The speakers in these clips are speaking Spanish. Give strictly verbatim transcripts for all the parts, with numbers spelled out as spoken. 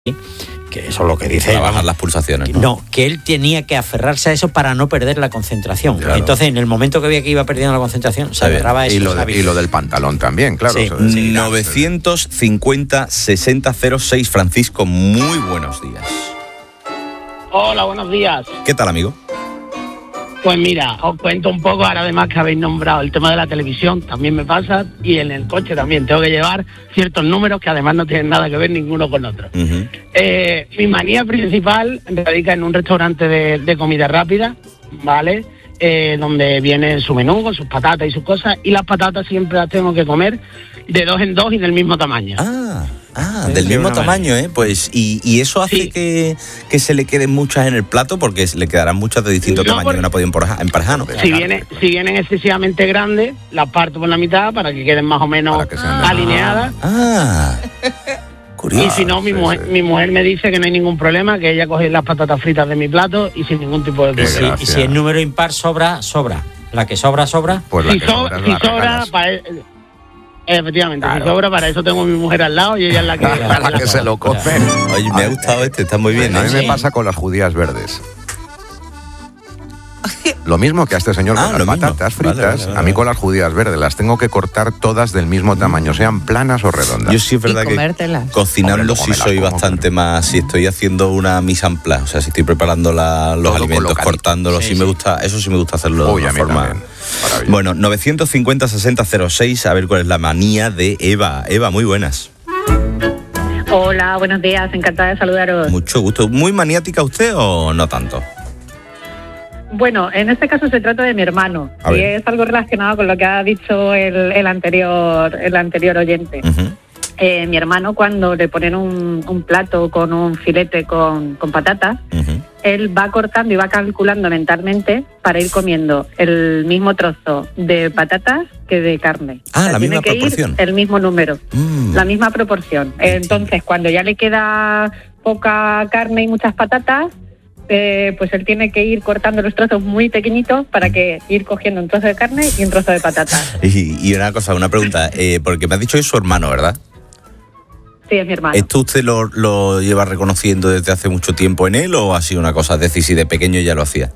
que eso es lo que dice. Para bajar las pulsaciones, ¿no? No, que él tenía que aferrarse a eso para no perder la concentración. Claro. Entonces, en el momento que veía que iba perdiendo la concentración, se agarraba a eso. Y lo, de, y lo del pantalón también, claro. Sí. Eso es- novecientos cincuenta sesenta cero seis, Francisco, muy buenos días. Hola, buenos días. ¿Qué tal, amigo? Pues mira, os cuento un poco, ahora además que habéis nombrado el tema de la televisión, también me pasa, y en el coche también tengo que llevar ciertos números que además no tienen nada que ver ninguno con otro. Uh-huh. Eh, mi manía principal radica en un restaurante de, de comida rápida, ¿vale? Eh, donde viene su menú con sus patatas y sus cosas, y las patatas siempre las tengo que comer de dos en dos y del mismo tamaño. Ah, ah Sí, del sí, mismo una tamaño, ¿eh? Pues, y, y eso hace Sí. que, que se le queden muchas en el plato, porque le quedarán muchas de distinto No, tamaño por- que no pueden emparejar, ¿no? Si, viene, si vienen excesivamente grandes, las parto por la mitad para que queden más o menos Para que sean de- alineadas. Ah, curioso. Y si no, mi sí, mujer, sí. mi mujer me dice que no hay ningún problema, que ella coge las patatas fritas de mi plato y sin ningún tipo de Qué Y problema. si, gracia. y si el número impar sobra, sobra. La que sobra, sobra. Pues la Si, que so- sobra, si la sobra, regalas. para, e- efectivamente, Claro. si sobra, para eso tengo a mi mujer al lado y ella es la que... A la que se lo come. Oye, me ha gustado este, está muy bien, A mí ¿eh? me Sí. pasa con las judías verdes. Lo mismo que a este señor Ah, con lo las mismo. patatas Vale, fritas, vale, vale, a mí con las judías verdes las tengo que cortar todas del mismo tamaño, sean planas o redondas. Yo sí es verdad Y que comértelas. cocinando Hombre, luego sí me las soy como, bastante claro. más, si estoy haciendo una mise en place, o sea, si estoy preparando la- los Todo alimentos, colocadito. cortándolos, sí, Sí, me sí. gusta, eso sí me gusta hacerlo de Uy, a una mí forma. también. Maravilloso. Bueno, novecientos cincuenta sesenta cero seis, a ver cuál es la manía de Eva. Eva, muy buenas. Hola, buenos días, encantada de saludaros. Mucho gusto. ¿Muy maniática usted o no tanto? Bueno, en este caso se trata de mi hermano A y ver. es algo relacionado con lo que ha dicho el, el anterior el anterior oyente. Ujú. Eh, mi hermano, cuando le ponen un, un plato con un filete con, con patatas, Ujú. él va cortando y va calculando mentalmente para ir comiendo el mismo trozo de patatas que de carne. Ah, la tiene misma que ir proporción. el mismo número. Mm. La misma proporción. Entonces, cuando ya le queda poca carne y muchas patatas, eh, pues él tiene que ir cortando los trozos muy pequeñitos para que ir cogiendo un trozo de carne y un trozo de patatas. Y, y una cosa, una pregunta, eh, porque me has dicho que es su hermano, ¿verdad? Sí, es mi hermano. ¿Esto usted lo, lo lleva reconociendo desde hace mucho tiempo en él o ha sido una cosa, es decir, si de pequeño ya lo hacía?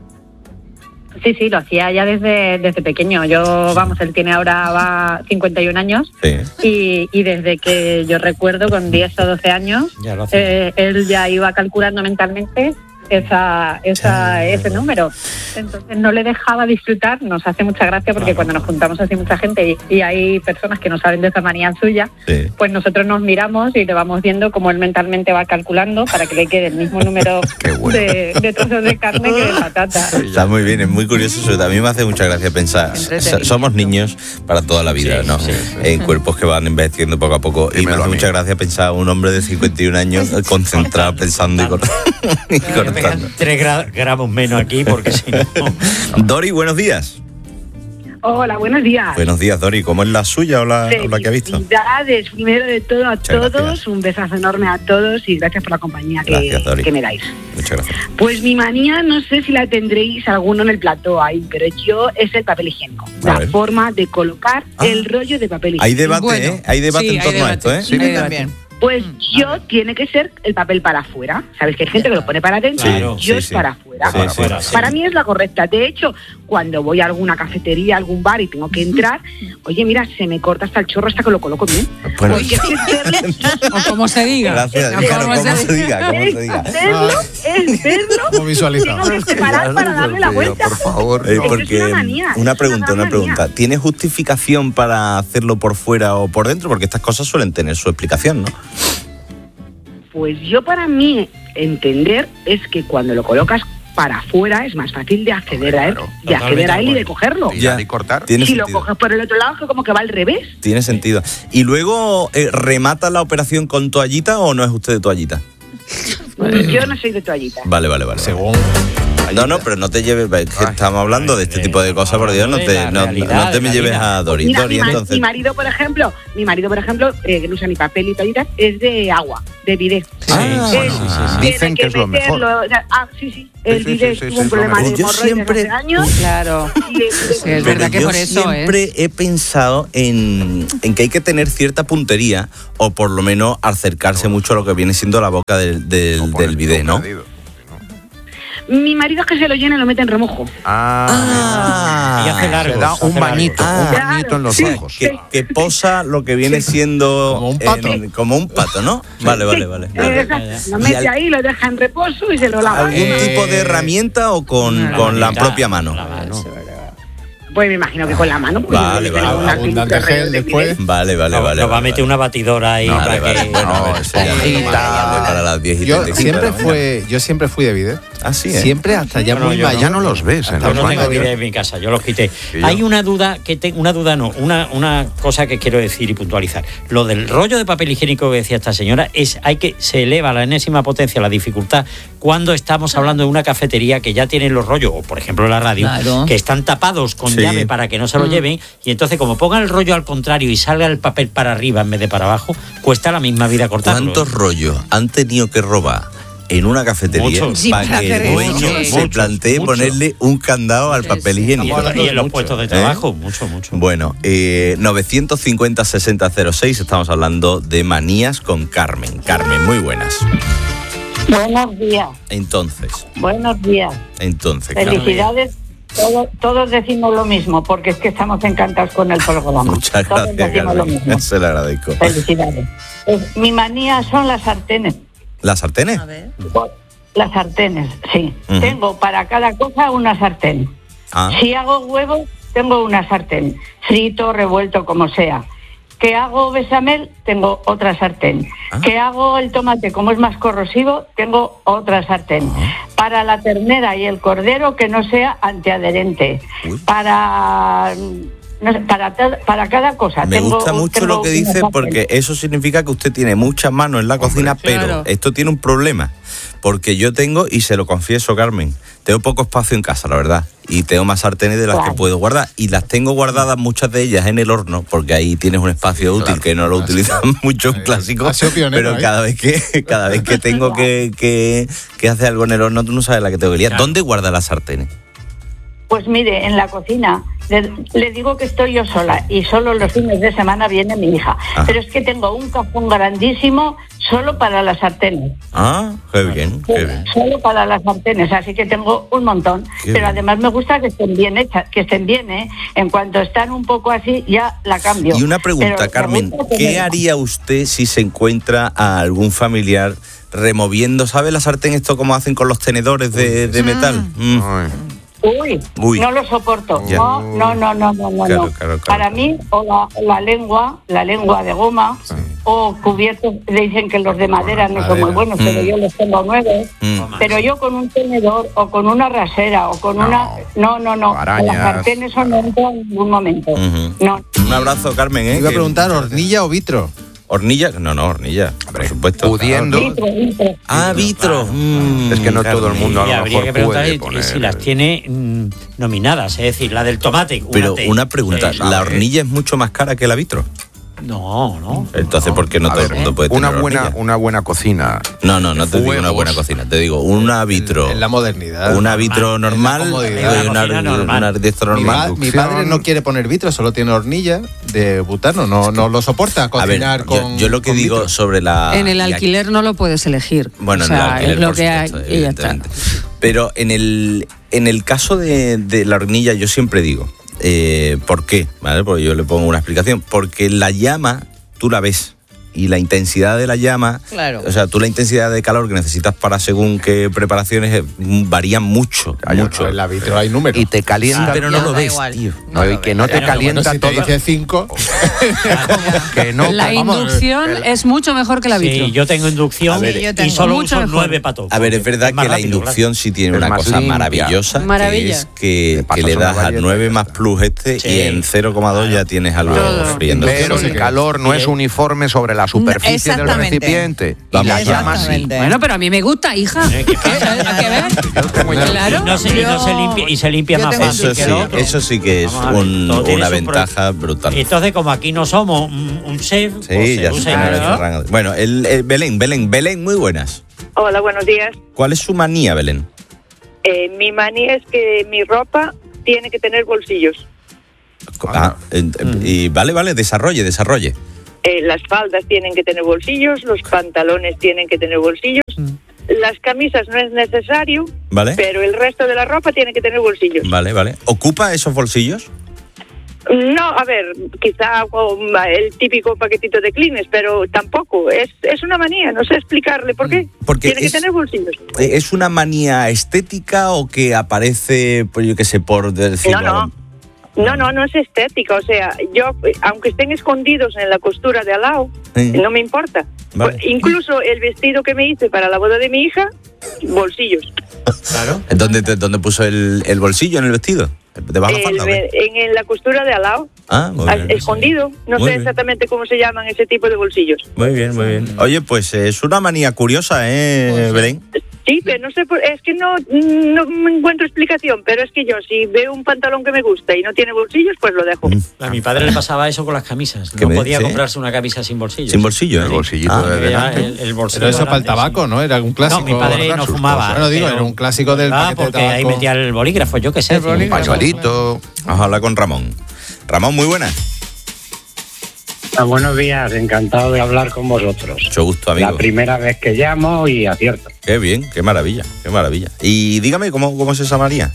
Sí, sí, lo hacía ya desde, desde pequeño. Yo, vamos, él tiene ahora va cincuenta y un años Sí. y, y desde que yo recuerdo, con diez o doce años, Ya lo hacía. eh, él ya iba calculando mentalmente esa, esa, ese número. Entonces no le dejaba disfrutar. Nos hace mucha gracia porque cuando nos juntamos así mucha gente y, y hay personas que no saben de esa manía suya, Sí. pues nosotros nos miramos y le vamos viendo cómo él mentalmente va calculando para que le quede el mismo número Qué bueno. de, de trozos de carne que de patata. Está muy bien, es muy curioso eso. A mí me hace mucha gracia pensar, Entretenido. so- somos niños para toda la vida, Sí, ¿no? sí, En cuerpos que van envejeciendo poco a poco. Y me Dímelo hace a mí. mucha gracia pensar un hombre de cincuenta y un años concentrado pensando y, cort- y Voy a pegar cortando. tres gra- gramos menos aquí porque si no... Dori, buenos días. Hola, buenos días. Buenos días, Dori. ¿Cómo es la suya o la, o la que ha visto? Felicidades, primero de todo a Muchas todos, gracias. un besazo enorme a todos y gracias por la compañía que, Gracias, Dori. que me dais. Muchas gracias. Pues mi manía, no sé si la tendréis alguno en el plató ahí, pero yo es el papel higiénico. A la ver. forma de colocar Ah. el rollo de papel higiénico. Hay debate, Bueno, ¿eh? Hay debate sí, en hay torno a debate. esto, ¿eh? Sí, Hay yo debate. también. Pues Mm, yo a ver. tiene que ser el papel para afuera. ¿Sabes que hay gente que lo pone para adentro? Claro, yo sí, es sí. para afuera. Sí, Para sí. afuera, sí. Para mí es la correcta. De hecho, cuando voy a alguna cafetería, algún bar y tengo que entrar, oye, mira, se me corta hasta el chorro hasta que lo coloco bien. Bueno, Porque es que es verlo, O como se diga. gracias. O Claro, como ¿cómo se se diga? ¿Cómo se diga? es verlo, es verlo. ¿Cómo visualizamos? Tengo que separar para darle la vuelta. Por favor, Eh, no. Es porque una manía, es una una pregunta, gran una manía. pregunta. ¿Tiene justificación para hacerlo por fuera o por dentro? Porque estas cosas suelen tener su explicación, ¿no? Pues yo para mí entender es que cuando lo colocas para afuera es más fácil de acceder a él, Claro, de acceder a él y de totalmente cogerlo. Tirar y cortar. Tiene Si lo sentido. coges por el otro lado, que como que va al revés. Tiene sentido. ¿Y luego eh, remata la operación con toallita o no es usted de toallita? Yo no soy de toallita. Vale, vale, vale. vale. Según No, no, pero no te lleves, es que estamos hablando de este tipo de cosas, por Dios, no te, no, no te me lleves a Dori. Mira, Dori, mi, ma- entonces. mi marido, por ejemplo, mi marido, por ejemplo, eh, que no usa ni papel y toallitas, es de agua, de bidet. Ah, Él sí, sí, sí. tiene Dicen que es lo mejor. meterlo, o sea, ah, sí, sí. El sí, bidet sí, sí, tuvo sí, un es lo problema mejor. de Yo hemorroides siempre- hace años. Claro. Y el bidet- Sí, es verdad que yo por eso, siempre he pensado en, en que hay que tener cierta puntería o por lo menos acercarse mucho a lo que viene siendo la boca del, del, O poner del bidet, ¿no? perdido. Mi marido es que se lo llena y lo mete en remojo. Ah, Y hace largos, se da hace un bañito, largos. un bañito en los Sí. ojos. Que, que posa lo que viene siendo Como un pato. en- como un pato, ¿no? Vale, vale, vale. Eh, exacto. Lo Y mete al- ahí, lo deja en reposo y se lo lava. ¿Algún Eh, tipo de herramienta o con, La con la manita, propia mano? la mano. Pues me imagino que con la mano. Pues, Vale, le vale, pone vale. una Abundante pintura gel de después. bidet. Vale, vale, Nos- vale. nos va a vale, meter una batidora ahí vale. para Vale, que... vale. Bueno, No, eso ya hojita. no vale para las diez y Yo treinta y cinco siempre de la mañana. fue, yo siempre fui de bidet. Ah, sí, ¿eh? Siempre hasta ya Bueno, muy yo mayor. Ya no los ves en Yo los no tengo baños. bidet en mi casa, yo los quité. Y yo. Hay una duda que te, una duda no, una, una cosa que quiero decir y puntualizar. Lo del rollo de papel higiénico que decía esta señora es hay que se eleva a la enésima potencia la dificultad cuando estamos hablando de una cafetería que ya tiene los rollos, o por ejemplo la radio, Claro. que están tapados con Sí. llave para que no se lo lleven, y entonces como pongan el rollo al contrario y salga el papel para arriba en vez de para abajo, cuesta la misma vida cortarlo. ¿Cuántos rollos han tenido que robar en una cafetería Muchos. Sí, para para que el hacer eso, dueño sí. se Muchos, plantee muchos. ponerle un candado al Sí, papel sí. Y, higiénico? Estamos y en los mucho, puestos de ¿eh? trabajo, mucho, mucho. Bueno, eh, novecientos cincuenta sesenta cero seis, estamos hablando de manías con Carmen. Carmen, muy buenas. Buenos días, Entonces, buenos días. entonces, Carmen, Felicidades. Todo- todos decimos lo mismo, porque es que estamos encantados con el programa. muchas Todos gracias, decimos lo Carmen. mismo. Se lo agradezco. Felicidades. Es- mi manía son las sartenes. ¿Las sartenes? Las sartenes, sí. Ujú. Tengo para cada cosa una sartén. Ah, Si hago huevos, tengo una sartén. Frito, revuelto, como sea. Que hago bechamel, tengo otra sartén. Ah. Que hago el tomate, como es más corrosivo, tengo otra sartén. Ah. Para la ternera y el cordero, que no sea antiadherente. Uy. Para... no sé, para, ta- para cada cosa. me tengo- gusta mucho tengo lo que una dice sartén. porque eso significa que usted tiene muchas manos en la cocina, pero claro. esto tiene un problema. Porque yo tengo, y se lo confieso, Carmen, tengo poco espacio en casa, la verdad. Y tengo más sartenes de las Claro. que puedo guardar. Y las tengo guardadas muchas de ellas en el horno, porque ahí tienes un espacio útil claro. que no lo Así- utilizan mucho en Ahí, clásicos. ha sido pionero Pero ahí. cada vez que cada vez que tengo que, que, que hacer algo en el horno, tú no sabes la que tengo que liar. Claro. ¿Dónde guarda las sartenes? Pues mire, en la cocina le, le digo que estoy yo sola y solo los fines de semana viene mi hija. Ah. Pero es que tengo un cajón grandísimo solo para las sartenes. Ah, qué bien, qué bien. Solo para las sartenes, así que tengo un montón. Qué Pero bien. además me gusta que estén bien hechas, que estén bien, ¿eh? En cuanto están un poco así, ya la cambio. Y una pregunta, Pero me Carmen, gusta ¿qué tener- haría usted si se encuentra a algún familiar removiendo, ¿sabe la sartén esto como hacen con los tenedores de, de metal? Mm. Ay. Uy, Uy. no lo soporto. Ya. No, no, no, no, no, no. Claro, no. claro, claro, Para claro. mí, o la, la lengua, la lengua de goma, o cubiertos, le dicen que los de madera no son muy Madera. buenos, pero Mm. yo los tengo nuevos. Mm. Pero yo con un tenedor o con una rasera o con No. una... No, no, no. Arañas. Las sartenes son no entro en ningún momento. Ujú. No. Un abrazo, Carmen. ¿eh? Iba a Que- preguntar, ¿hornilla o vitro? ¿Hornilla? No, no, hornilla, por supuesto. Pudiendo. Vitro, vitro. Ah, vitro. Mm, Es que no todo el Carmen. mundo a Y lo habría mejor que preguntar puede si- poner- si las tiene mm, nominadas, es decir, la del tomate. Pero T. una pregunta, Sí. ¿la hornilla es mucho más cara que la vitro? No, no. Entonces, ¿por qué no A todo ver, el mundo puede tener una buena, hornilla? una buena cocina. No, no, no te digo una Fuegos. buena cocina, te digo una vitro. En la modernidad. Una vitro En la normal comodidad. y una, Cocina normal. una vitro Mi, normal. pa- mi padre no quiere poner vitro, solo tiene hornilla de butano, no, no lo soporta A ver, cocinar yo, con. yo lo que con digo vitro. sobre la... En el y aquí- alquiler no lo puedes elegir. Bueno, o en el sea, alquiler, es lo por que hay supuesto, y ya está. evidentemente. Pero en el, en el caso de, de la hornilla, yo siempre digo, eh, ¿por qué? ¿Vale? Porque yo le pongo una explicación. Porque la llama, tú la ves. Y la intensidad de la llama, Claro. o sea, tú la intensidad de calor que necesitas para según qué preparaciones eh, varían mucho, Hay mucho. otro, en la vitro hay números. Y te calienta. Sí, pero no Ya, lo da ves, igual. tío. No, y que no te Bueno, calienta Bueno, si te todo. dice cinco, Que no, La vamos, inducción el- es mucho mejor que la vitro. Sí, yo tengo inducción A ver, Sí, yo y tengo. solo Mucho uso mejor. nueve para todo. A ver, es verdad más que la rápido, inducción sí tiene Es una más cosa limpia. maravillosa, Maravilla. que es que, Te pasas que le una das a galleta nueve y ya más está. plus este Sí. y en cero coma dos ya tienes algo Todo. friendo. Pero no sé el qué. calor no Sí, es eh. uniforme sobre la la superficie del Exactamente. recipiente y Vamos la allá. llama así. Exactamente. Bueno, pero a mí me gusta, hija. Eh, ¿qué pasa? ¿Hay que ver? Claro. Y no se, y no se limpia, y se limpia Yo más tengo- fácil Eso que sí, lo otro. eso sí que es Vamos a ver, un- todo tiene una su pro- ventaja brutal. Entonces, como aquí no somos un, un chef, Sí, pues ya se sé. usa y no, no. no, no. Bueno, el, el Belén, Belén, Belén, muy buenas. Hola, buenos días. ¿Cuál es su manía, Belén? Eh, mi manía es que mi ropa tiene que tener bolsillos. Ah, en- y vale, vale, desarrolle, desarrolle. Eh, las faldas tienen que tener bolsillos, los pantalones tienen que tener bolsillos, las camisas no es necesario, ¿Vale? pero el resto de la ropa tiene que tener bolsillos. Vale, vale. ¿Ocupa esos bolsillos? No, a ver, quizá hago el típico paquetito de Kleenex, pero tampoco. Es, es una manía, no sé explicarle por qué. Porque tiene es- que tener bolsillos. Eh, ¿Es una manía estética o que aparece, pues yo qué sé, por decirlo? No, no. No, no, no es estética. O sea, yo, aunque estén escondidos en la costura de al lado, Sí. no me importa. Vale. Pues, incluso el vestido que me hice para la boda de mi hija, bolsillos. Claro. ¿Dónde, te- dónde puso el, el bolsillo en el vestido? ¿Debajo de la El falda? o qué? ve- en, en la costura de al lado, Ah, muy a- bien. escondido. No Muy sé bien. exactamente cómo se llaman ese tipo de bolsillos. Muy bien, muy bien. Oye, pues eh, es una manía curiosa, ¿eh, Belén? Sí, pero no sé, por- es que no, no me encuentro explicación, pero es que yo si veo un pantalón que me gusta y no tiene bolsillos, pues lo dejo. A mi padre le pasaba eso con las camisas. ¿Qué No me podía dice? comprarse una camisa sin bolsillos. Sin bolsillo, ¿eh? El bolsillito Ah, de Porque ya delante. el, el bolsillo Pero eso para el delante, tabaco, sí. ¿no? Era un clásico. No, mi padre no sus fumaba. cosas. Bueno, digo, pero- era un clásico del Ah, paquete de porque ahí tabaco. metía el bolígrafo, yo qué sé. El tío. bolígrafo. Pañuelito. Vamos a hablar con Ramón. Ramón, muy buenas. Ah, buenos días, encantado de hablar con vosotros. Mucho gusto, amigo. La primera vez que llamo y acierto. Qué bien, qué maravilla, qué maravilla. Y dígame, ¿cómo, cómo es esa manía?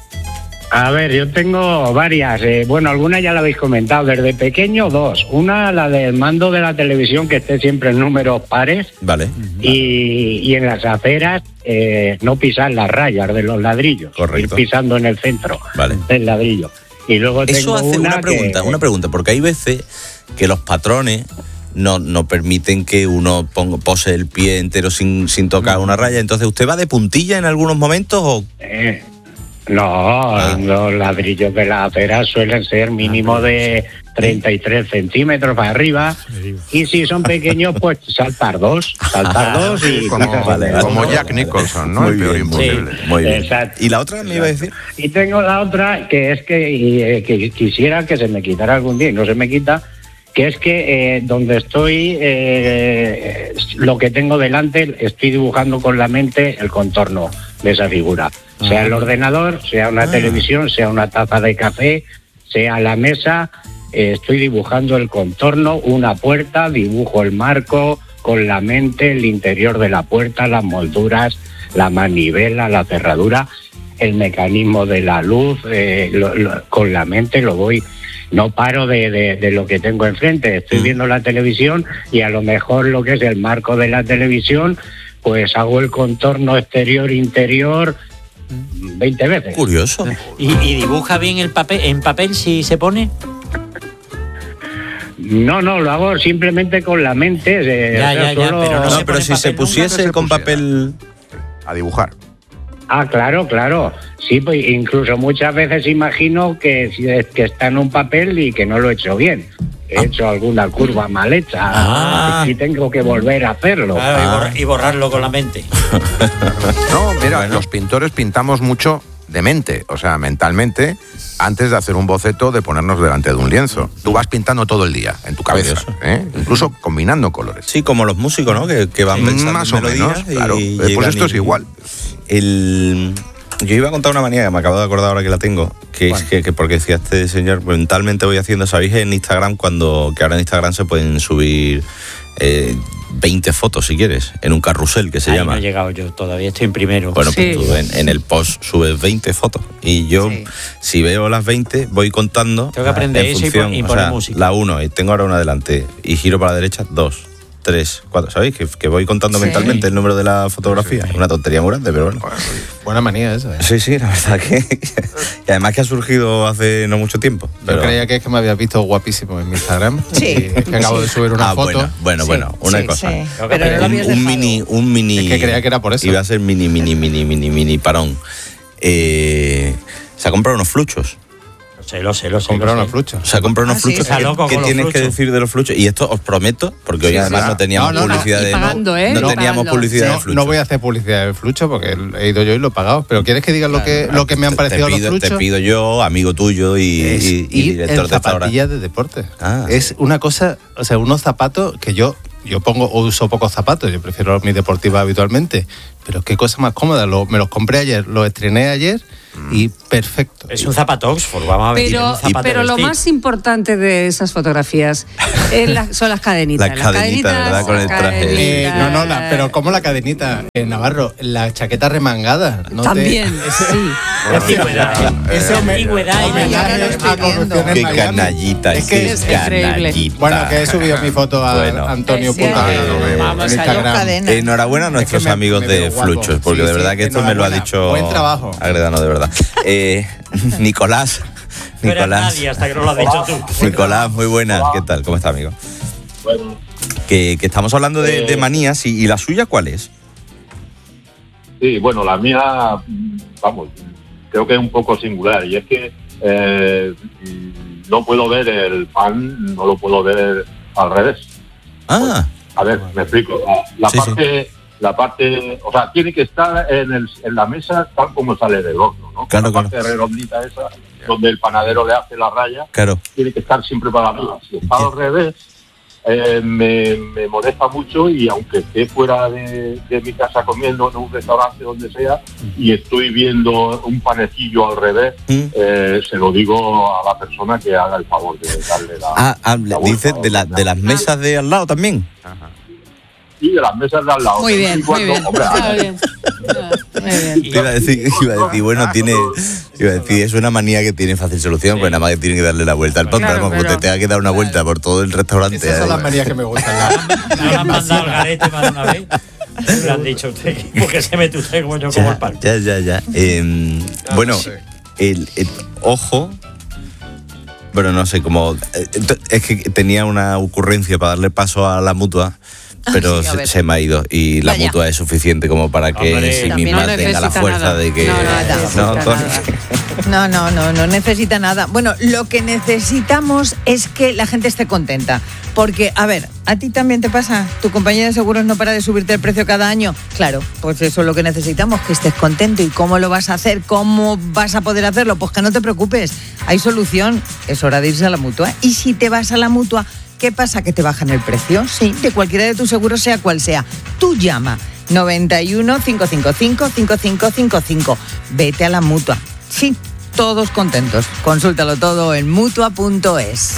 A ver, yo tengo varias. eh, bueno, algunas ya la habéis comentado. Desde pequeño, dos. Una, la del mando de la televisión, que esté siempre en números pares. Vale, Y, y en las aceras, eh, no pisar las rayas de los ladrillos. Correcto. Ir pisando en el centro vale. del ladrillo. Y luego Eso tengo hace una, que- pregunta, una pregunta, porque hay veces que los patrones no, no permiten que uno ponga, pose el pie entero sin, sin tocar una raya. Entonces, ¿usted va de puntilla en algunos momentos o...? Eh, no, Ah. los ladrillos de la acera suelen ser mínimo de treinta y tres centímetros para arriba. Y si son pequeños, pues saltar dos. Saltar dos y Como, quizás vale, el vale. como otro. Jack Nicholson, ¿no? Muy El peor bien, imposible. Muy bien. Exacto. ¿Y la otra me iba a decir? Y tengo la otra que es que, y, eh, que quisiera que se me quitara algún día y no se me quita, que es que eh, donde estoy, eh, lo que tengo delante, estoy dibujando con la mente el contorno de esa figura. Sea el ordenador, sea una Ah. televisión, sea una taza de café, sea la mesa, eh, estoy dibujando el contorno, una puerta, dibujo el marco con la mente, el interior de la puerta, las molduras, la manivela, la cerradura, el mecanismo de la luz, eh, lo- lo- con la mente lo voy, no paro de, de- de lo que tengo enfrente, estoy Mm. viendo la televisión y a lo mejor lo que es el marco de la televisión, pues hago el contorno exterior, interior, veinte veces. Curioso. ¿Y, y dibuja bien el papel en papel si se pone? No, no, lo hago simplemente con la mente. eh, Ya, o sea, ya, ya, solo- pero no No, se pero pone si se papel nunca, pusiese no se con pusiera. papel... A dibujar. Ah, claro, claro. Sí, pues incluso muchas veces imagino que, si es- que está en un papel y que no lo he hecho bien. He hecho alguna curva mal hecha Ah. y tengo que volver a hacerlo. Claro, y, Ah. borra- y borrarlo con la mente. No, mira, Bueno. los pintores pintamos mucho de mente, o sea, mentalmente, antes de hacer un boceto, de ponernos delante de un lienzo. Tú vas pintando todo el día, en tu cabeza, Curioso. ¿eh? Incluso combinando colores. Sí, como los músicos, ¿no? Que, que van Sí, pensando más en o melodías menos, claro. y Eh, pues llegan esto y- es igual. El... Yo iba a contar una manía que me acabo de acordar ahora que la tengo, que es que, que porque decía este señor, mentalmente voy haciendo, ¿sabéis? En Instagram, cuando que ahora en Instagram se pueden subir eh, veinte fotos, si quieres, en un carrusel que se Ahí llama. no he llegado yo, todavía estoy en primero. Bueno, Sí. pues tú en, en el post subes veinte fotos y yo, Sí. si veo las veinte, voy contando. Tengo que aprender en eso y función, pon- y o poner sea, música. La uno, y tengo ahora una adelante, y giro para la derecha, dos, tres, cuatro. ¿Sabéis? Que, que voy contando Sí. mentalmente el número de la fotografía. Es una tontería muy grande, pero bueno. Buena manía esa. ¿eh? Sí, sí, la verdad que. Y además que ha surgido hace no mucho tiempo. Yo Pero... creía que es que me habías visto guapísimo en mi Instagram. Sí. Y es que acabo de subir una Ah, foto. bueno, bueno, Sí, bueno, una sí, cosa. sí. Tengo que Pero no lo un, habías un dejado. mini, un mini. Es que creía que era por eso. Iba a ser mini, mini, mini, mini, mini parón. Eh, se ha comprado unos fluchos. sé, lo sé, lo sé. Comprar lo unos sé. fluchos. O sea, comprar unos Ah, sí, fluchos. está ¿Qué, loco qué con los tienes que fluchos. decir de los fluchos? Y esto os prometo, porque hoy Sí, además sí. no teníamos No, no, no. publicidad Y de. pagando, ¿eh? No Y teníamos pagando. publicidad de No, fluchos. no voy a hacer publicidad del flucho porque he ido yo y lo he pagado. Pero ¿quieres que diga lo que lo que me han Te- parecido te los pido, fluchos? Te pido yo, amigo tuyo y, Es y- y ir director en de esta hora. zapatillas de deporte. Ah. Es una cosa, o sea, unos zapatos que yo yo pongo o uso pocos zapatos, yo prefiero mis deportivas habitualmente, pero qué cosa más cómoda, lo- me los compré ayer, los estrené ayer y perfecto. Es un zapato Oxford, vamos a ver. Pero, un zapato pero lo vestir. más importante de esas fotografías es la- son las cadenitas. Las cadenitas, ¿verdad? Con el traje. Eh, no, no, la- pero como la cadenita, eh, Navarro, la chaqueta remangada. ¿no te- También, sí. Antigüedad. Ese home- Antigüedad y homenaje ya me lo estoy a corrupción viendo. en Qué Miami. canallita, Es que es increíble. canallita. bueno, que he subido mi foto a Bueno. Antonio Sí, Punta sí. en Vamos allá. Instagram. Cadena. Enhorabuena a nuestros Es que me- amigos me de veo guapo. Fluchos, porque Sí, de verdad sí, que esto me lo ha enhorabuena. dicho Buen trabajo. Agredano, de verdad. Eh, Nicolás, No eras Nicolás, nadie hasta que no lo has dicho tú. Nicolás, muy buenas, ¿qué tal? ¿Cómo está, amigo? Bueno, Que, que estamos hablando de, Eh. de manías y, y la suya, ¿cuál es? sí, bueno, la mía, mm, vamos, creo que es un poco singular y es que eh, mm, no puedo ver el pan, no lo puedo ver al revés. Ah, A ver, me explico. La, la Sí, parte, la parte, o sea, tiene que estar en, el, en la mesa tal como sale del horno, ¿no? Claro, la claro. parte redondita esa, donde el panadero le hace la raya, claro. tiene que estar siempre para arriba. Si está al revés, eh, me, me molesta mucho y aunque esté fuera de, de mi casa comiendo en un restaurante donde sea y estoy viendo un panecillo al revés, Mm. eh, se lo digo a la persona que haga el favor de darle la... Ah, ah, la dice vuelta, de, la- o sea, de las mesas de al lado también. y de las mesas de al lado. Muy bien, Y cuando- muy bien. hombre, Está bien. Ah, muy bien. Iba a decir, iba a decir, bueno, tiene, iba a decir, es una manía que tiene fácil solución, pues nada más que tiene que darle la vuelta al pan, Claro, pero vamos, pero- te tenga que dar una vuelta por todo el restaurante. Esas son eh. las manías que me gustan. la- ¿No le han mandado al garete más de una vez? Le han dicho a usted, porque se mete usted como yo como el pan. Ya, ya, ya. Eh, bueno, el, el- ojo. Bueno, no sé cómo. eh, Es que tenía una ocurrencia para darle paso a la mutua, pero sí, a se, ver. se me ha ido. Y la Vaya. mutua es suficiente como para que Hombre, sí también misma no tenga la necesita fuerza nada. de que. No, no necesita No, Tony. No, no, no, no necesita nada. Bueno, lo que necesitamos es que la gente esté contenta. Porque, a ver, ¿a ti también te pasa? ¿Tu compañía de seguros no para de subirte el precio cada año? Claro, pues eso es lo que necesitamos, que estés contento. ¿Y cómo lo vas a hacer? ¿Cómo vas a poder hacerlo? Pues que no te preocupes, hay solución. Es hora de irse a la Mutua. Y si te vas a la Mutua, ¿qué pasa? ¿Que te bajan el precio? Sí, de cualquiera de tus seguros, sea cual sea. Tú llama noventa y uno, cinco cinco cinco, cinco cinco cinco cinco. Vete a la Mutua. Sí, todos contentos. Consúltalo todo en mutua punto es.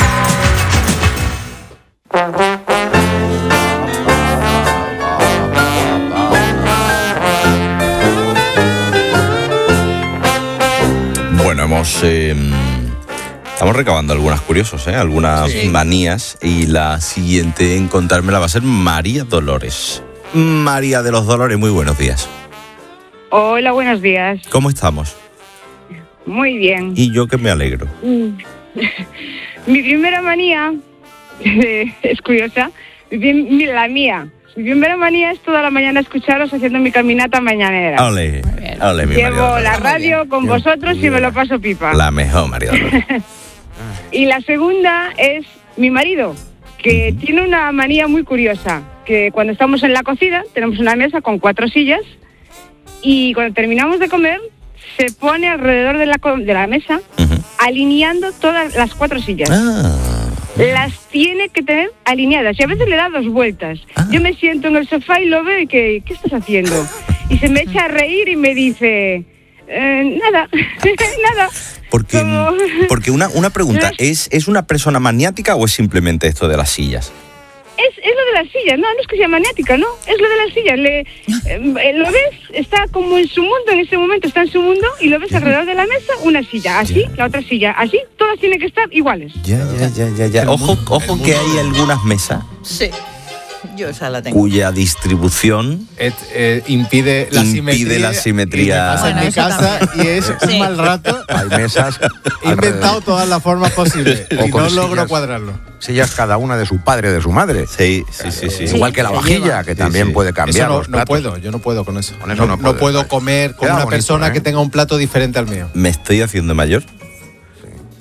Bueno, hemos. eh, estamos recabando algunas curiosos, ¿eh? Algunas Sí. manías. Y la siguiente en contármela va a ser María Dolores. María de los Dolores, muy buenos días. Hola, buenos días. ¿Cómo estamos? Muy bien. Y yo que me alegro. Mm. Mi primera manía eh, es curiosa. Mi prim- mi- La mía. Mi primera manía es toda la mañana escucharos haciendo mi caminata mañanera. Ole, ole, mi María Llevo Dolores. la radio con vosotros y me lo paso pipa. La mejor, María Dolores. Y la segunda es mi marido, que tiene una manía muy curiosa, que cuando estamos en la cocina tenemos una mesa con cuatro sillas y cuando terminamos de comer se pone alrededor de la, co- de la mesa alineando todas las cuatro sillas. Ah. Las tiene que tener alineadas y a veces le da dos vueltas. Yo me siento en el sofá y lo veo y que, ¿qué estás haciendo? Y se me echa a reír y me dice, eh, nada, nada. Porque, Como- porque una, una pregunta, ¿es, ¿es una persona maniática o es simplemente esto de las sillas? Es, es lo de las sillas, no, no es que sea maniática, no, es lo de las sillas. Le, eh, lo ves, está como en su mundo, en ese momento está en su mundo y lo ves alrededor de la mesa, una silla, así, la otra silla, así, todas tienen que estar iguales. Ya, ya, ya, ya, ya. Ojo, ojo que hay algunas mesas Sí, yo esa la tengo. cuya distribución Et- eh, impide la impide simetría. la simetría. Y me pasa Bueno, en mi eso casa también. y es Sí. un mal rato. Hay mesas. He inventado alrededor. todas las formas posibles O y con no logro sillas. cuadrarlo. Sillas cada una de su padre, de su madre. Sí, sí, sí, sí. Igual que la se vajilla, lleva. que Sí, también sí. puede Eso cambiar no, los no platos. puedo, yo no puedo con eso. Con eso no puedes, puedo vale. comer con Queda una bonito, persona ¿eh? que tenga un plato diferente al mío. Me estoy haciendo mayor.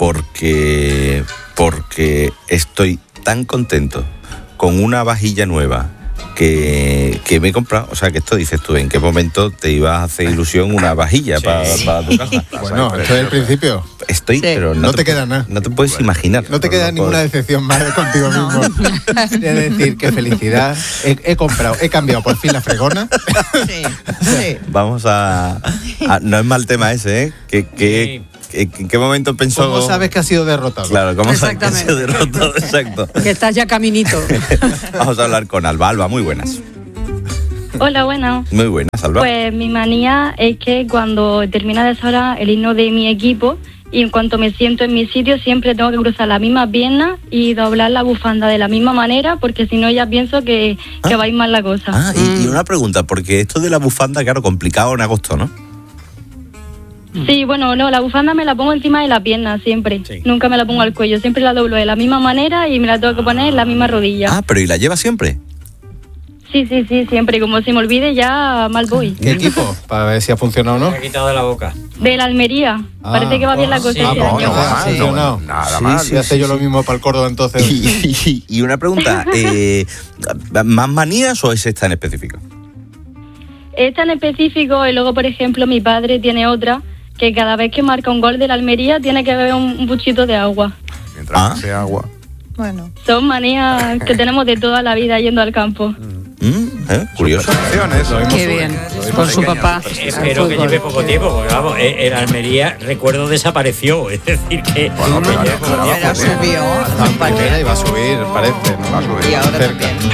porque, porque estoy tan contento con una vajilla nueva que, que me he comprado. O sea, que esto dices tú, ¿en qué momento te ibas a hacer ilusión una vajilla sí. para, para tu casa? Bueno, esto es el principio. Estoy, sí. pero no, no te, te queda nada. No te puedes bueno, imaginar. No te queda no ninguna puedes. decepción más contigo no. mismo. Es decir, qué felicidad. He, he comprado, he cambiado por fin la fregona. Sí, sí. Vamos a, a... No es mal tema ese, ¿eh? Que... que sí. ¿En qué momento pensó? ¿Cómo sabes que ha sido derrotado? Claro, ¿cómo sabes que ha sido derrotado? Exacto. Que estás ya caminito. Vamos a hablar con Alba. Alba, muy buenas. Hola, buenas. Muy buenas, Alba. Pues mi manía es que cuando termina de sonar el himno de mi equipo y en cuanto me siento en mi sitio siempre tengo que cruzar la misma pierna y doblar la bufanda de la misma manera porque si no ya pienso que, ah. que va a ir mal la cosa. Ah, y, y una pregunta, porque esto de la bufanda, claro, complicado en agosto, ¿no? Sí, bueno, no, la bufanda me la pongo encima de la pierna siempre. Sí. Nunca me la pongo al cuello, siempre la doblo de la misma manera y me la tengo que poner en la misma rodilla. Ah, pero ¿y la lleva siempre? Sí, sí, sí, siempre. Como se me olvide ya mal voy. ¿Qué equipo? Para ver si ha funcionado o no. Me ha quitado de la boca. De la Almería. Ah, Parece que va bien la cosa sí. este ah, año. No, sí, no, no. Nada sí, más. Sí, hace sí, yo sí. lo mismo para el Córdoba entonces. Y, y, y una pregunta, eh, ¿más manías o es esta en específico? Esta en específico y luego, por ejemplo, mi padre tiene otra que cada vez que marca un gol de la Almería tiene que beber un, un buchito de agua. Mientras ah. sea agua. Bueno. Son manías que tenemos de toda la vida yendo al campo. Mm, ¿eh? Curioso. Qué bien. Con su papá. Espero que lleve poco tiempo, porque vamos, el Almería, recuerdo, desapareció. Es decir, que... Bueno, pero, pero, pero subió. Y va a subir, parece. ¿no? Va a subir. Y ahora también.